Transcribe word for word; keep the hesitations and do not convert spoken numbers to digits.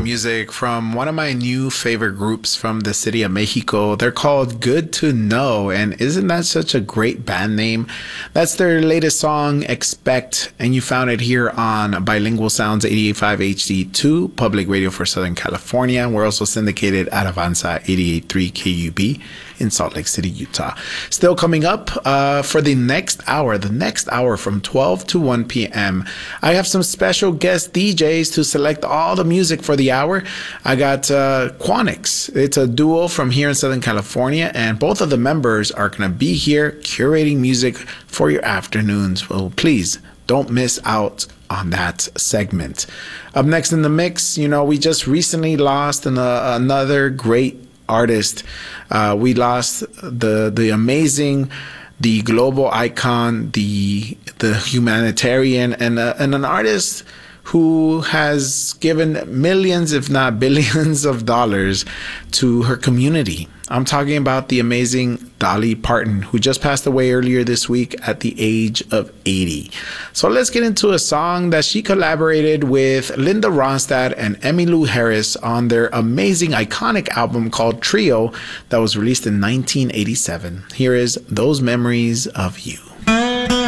music from one of my new favorite groups from the city of Mexico. They're called Good to Know, and isn't that such a great band name? That's their latest song, Expect, and you found it here on Bilingual Sounds eighty-eight point five H D two, public radio for Southern California. We're also syndicated at Avanza eighty-eight point three K U B in Salt Lake City, Utah. Still coming up uh, for the next hour, the next hour from twelve to one p.m., I have some special guest D Js to select all the music for the hour. I got uh, Quanix. It's a duo from here in Southern California, and both of the members are going to be here curating music for your afternoons. Well, please don't miss out on that segment. Up next in the mix, you know, we just recently lost an, uh, another great artist. Uh, we lost the the amazing, the global icon, the the humanitarian, and uh, and an artist who has given millions, if not billions, of dollars to her community. I'm talking about the amazing Dolly Parton, who just passed away earlier this week at the age of eighty. So let's get into a song that she collaborated with Linda Ronstadt and Emmylou Harris on their amazing, iconic album called Trio that was released in nineteen eighty-seven. Here is Those Memories of You.